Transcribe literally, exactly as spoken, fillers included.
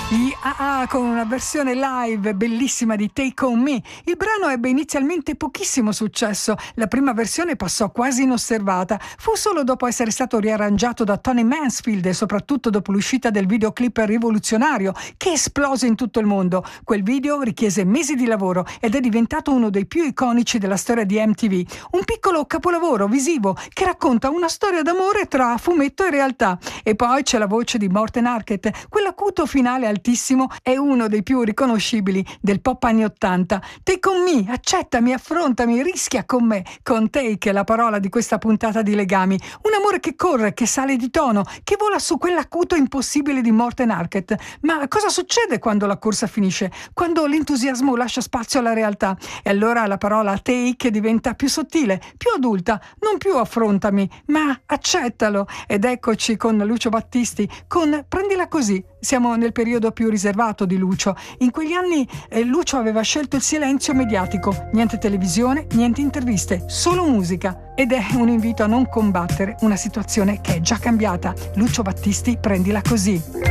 Gli A A con una versione live bellissima di Take On Me. Il brano ebbe inizialmente pochissimo successo, la prima versione passò quasi inosservata, fu solo dopo essere stato riarrangiato da Tony Mansfield e soprattutto dopo l'uscita del videoclip rivoluzionario che esplose in tutto il mondo. Quel video richiese mesi di lavoro ed è diventato uno dei più iconici della storia di M T V, un piccolo capolavoro visivo che racconta una storia d'amore tra fumetto e realtà. E poi c'è la voce di Morten Harket, quell'acuto finale altissimo è uno dei più riconoscibili del pop anni ottanta. Take On Me, accettami, affrontami, rischia con me. Con Take è la parola di questa puntata di Legami. Un amore che corre, che sale di tono, che vola su quell'acuto impossibile di Morten Harket. Ma cosa succede quando la corsa finisce? Quando l'entusiasmo lascia spazio alla realtà? E allora la parola Take diventa più sottile, più adulta, non più affrontami, ma accettalo. Ed eccoci con Lucio Battisti, con Prendila Così. Siamo nel periodo più riservato di Lucio. In quegli anni eh, Lucio aveva scelto il silenzio mediatico. Niente televisione, niente interviste, solo musica. Ed è un invito a non combattere una situazione che è già cambiata. Lucio Battisti, Prendila Così.